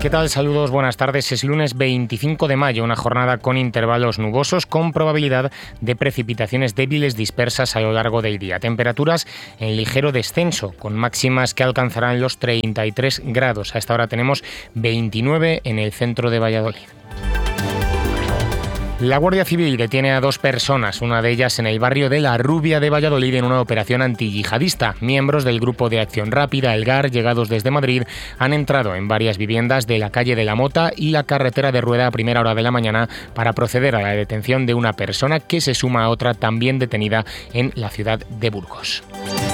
¿Qué tal? Saludos, buenas tardes. Es lunes 25 de mayo, una jornada con intervalos nubosos con probabilidad de precipitaciones débiles dispersas a lo largo del día. Temperaturas en ligero descenso, con máximas que alcanzarán los 33 grados. A esta hora tenemos 29 en el centro de Valladolid. La Guardia Civil detiene a 2 personas, una de ellas en el barrio de La Rubia de Valladolid, en una operación antiyihadista. Miembros del grupo de acción rápida, el GAR, llegados desde Madrid, han entrado en varias viviendas de la calle de la Mota y la carretera de Rueda a primera hora de la mañana para proceder a la detención de una persona que se suma a otra también detenida en la ciudad de Burgos.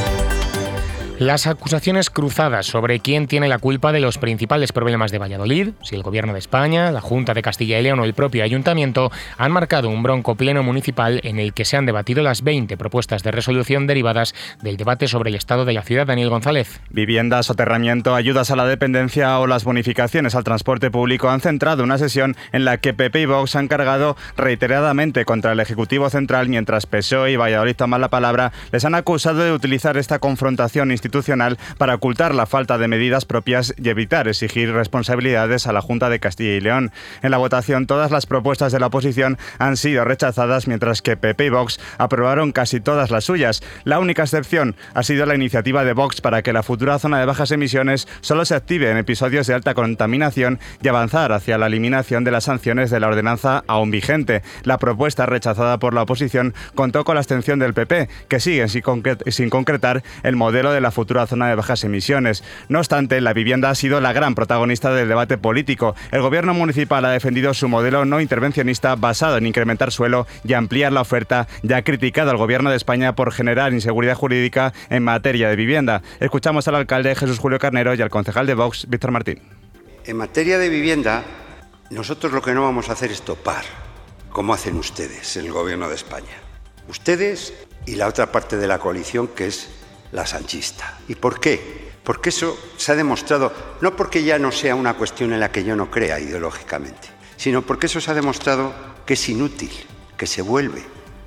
Las acusaciones cruzadas sobre quién tiene la culpa de los principales problemas de Valladolid, si el Gobierno de España, la Junta de Castilla y León o el propio Ayuntamiento, han marcado un bronco pleno municipal en el que se han debatido las 20 propuestas de resolución derivadas del debate sobre el estado de la ciudad. Daniel González. Vivienda, soterramiento, ayudas a la dependencia o las bonificaciones al transporte público han centrado una sesión en la que PP y Vox han cargado reiteradamente contra el Ejecutivo Central, mientras PSOE y Valladolid Toman la Palabra les han acusado de utilizar esta confrontación institucional para ocultar la falta de medidas propias y evitar exigir responsabilidades a la Junta de Castilla y León. En la votación, todas las propuestas de la oposición han sido rechazadas, mientras que PP y Vox aprobaron casi todas las suyas. La única excepción ha sido la iniciativa de Vox para que la futura zona de bajas emisiones solo se active en episodios de alta contaminación y avanzar hacia la eliminación de las sanciones de la ordenanza aún vigente. La propuesta rechazada por la oposición contó con la abstención del PP, que sigue sin concretar el modelo de la futura zona de bajas emisiones. No obstante, la vivienda ha sido la gran protagonista del debate político. El gobierno municipal ha defendido su modelo no intervencionista basado en incrementar suelo y ampliar la oferta, y ha criticado al gobierno de España por generar inseguridad jurídica en materia de vivienda. Escuchamos al alcalde Jesús Julio Carnero y al concejal de Vox, Víctor Martín. En materia de vivienda, nosotros lo que no vamos a hacer es topar, como hacen ustedes, el gobierno de España. Ustedes y la otra parte de la coalición, que es la sanchista. ¿Y por qué? Porque eso se ha demostrado, no porque ya no sea una cuestión en la que yo no crea ideológicamente, sino porque eso se ha demostrado que es inútil, que se vuelve.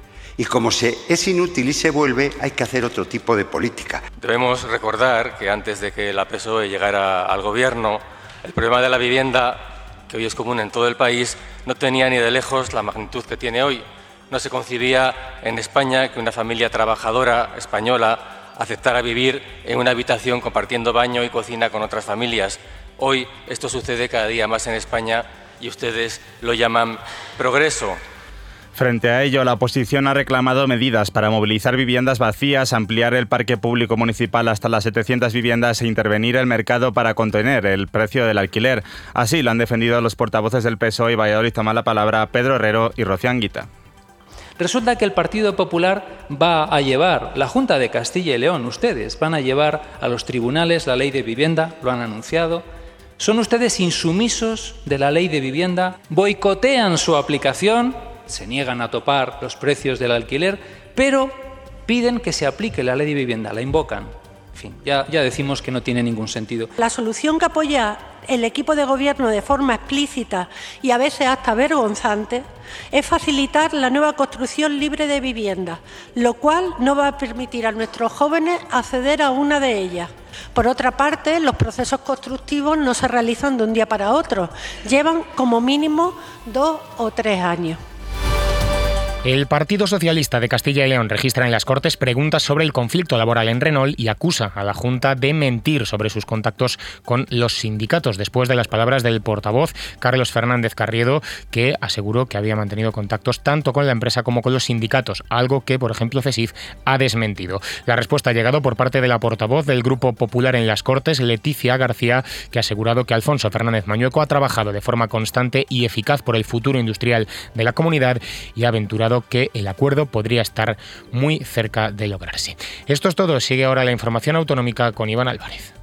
Y como es inútil y se vuelve, hay que hacer otro tipo de política. Debemos recordar que antes de que la PSOE llegara al gobierno, el problema de la vivienda, que hoy es común en todo el país, no tenía ni de lejos la magnitud que tiene hoy. No se concebía en España que una familia trabajadora española aceptara vivir en una habitación compartiendo baño y cocina con otras familias. Hoy esto sucede cada día más en España y ustedes lo llaman progreso. Frente a ello, la oposición ha reclamado medidas para movilizar viviendas vacías, ampliar el parque público municipal hasta las 700 viviendas e intervenir el mercado para contener el precio del alquiler. Así lo han defendido los portavoces del PSOE y Valladolid Toman la Palabra, Pedro Herrero y Rocío Anguita. Resulta que el Partido Popular va a llevar, la Junta de Castilla y León, ustedes van a llevar a los tribunales la ley de vivienda, lo han anunciado. Son ustedes insumisos de la ley de vivienda, boicotean su aplicación, se niegan a topar los precios del alquiler, pero piden que se aplique la ley de vivienda, la invocan. En fin, ya decimos que no tiene ningún sentido. La solución que apoya el equipo de gobierno de forma explícita y a veces hasta vergonzante es facilitar la nueva construcción libre de viviendas, lo cual no va a permitir a nuestros jóvenes acceder a una de ellas. Por otra parte, los procesos constructivos no se realizan de un día para otro, llevan como mínimo 2 o 3 años. El Partido Socialista de Castilla y León registra en las Cortes preguntas sobre el conflicto laboral en Renault y acusa a la Junta de mentir sobre sus contactos con los sindicatos, después de las palabras del portavoz Carlos Fernández Carriedo, que aseguró que había mantenido contactos tanto con la empresa como con los sindicatos, algo que, por ejemplo, CESIF ha desmentido. La respuesta ha llegado por parte de la portavoz del Grupo Popular en las Cortes, Leticia García, que ha asegurado que Alfonso Fernández Mañueco ha trabajado de forma constante y eficaz por el futuro industrial de la comunidad y ha aventurado que el acuerdo podría estar muy cerca de lograrse. Esto es todo. Sigue ahora la información autonómica con Iván Álvarez.